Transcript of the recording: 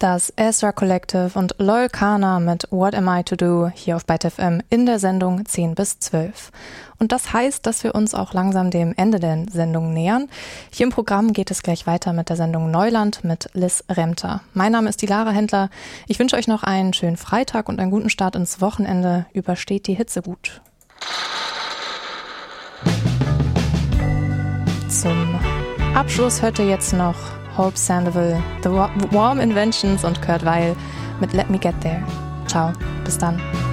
Das Ezra Collective und Loyal Kana mit What Am I To Do hier auf Byte FM in der Sendung 10 bis 12. Und das heißt, dass wir uns auch langsam dem Ende der Sendung nähern. Hier im Programm geht es gleich weiter mit der Sendung Neuland mit Liz Remter. Mein Name ist die Lara Händler. Ich wünsche euch noch einen schönen Freitag und einen guten Start ins Wochenende. Übersteht die Hitze gut. Zum Abschluss hört ihr jetzt noch Hope Sandoval, The Warm Inventions und Kurt Weill mit Let Me Get There. Ciao, bis dann.